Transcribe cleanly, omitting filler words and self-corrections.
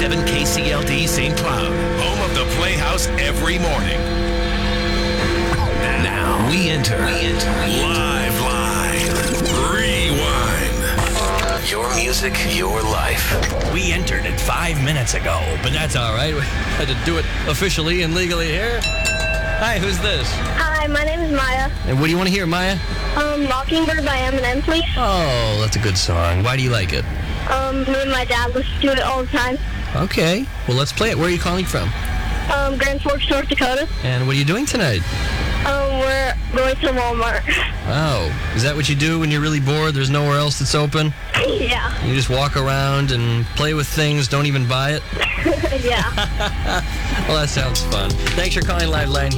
98.7 KCLD St. Cloud, home of the Playhouse every morning. Now we enter Live Line Rewind. Your music, your life. We entered it 5 minutes ago, but that's all right. We had to do it officially and legally here. Hi, who's this? Hi, my name is Maya. And what do you want to hear, Maya? Mockingbird by Eminem, please. Oh, that's a good song. Why do you like it? Me and my dad listen to it all the time. Okay. Well, let's play it. Where are you calling from? Grand Forks, North Dakota. And what are you doing tonight? We're going to Walmart. Oh, is that what you do when you're really bored? There's nowhere else that's open? Yeah. You just walk around and play with things, don't even buy it? Yeah. Well, that sounds fun. Thanks for calling Live Line.